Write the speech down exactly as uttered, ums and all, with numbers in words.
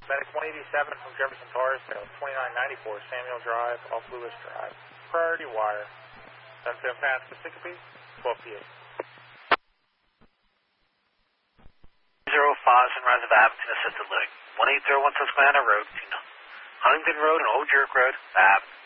Medic one eighty-seven from Jefferson Torresdale, twenty-nine ninety-four Samuel Drive, off Lewis Drive. Priority wire. San Francisco Chicopee, twelve P eight. Zero five, Sunrise of Abington, assisted living. one eight zero one Susquehanna Road, Huntington Road and Old Jerk Road, Ab.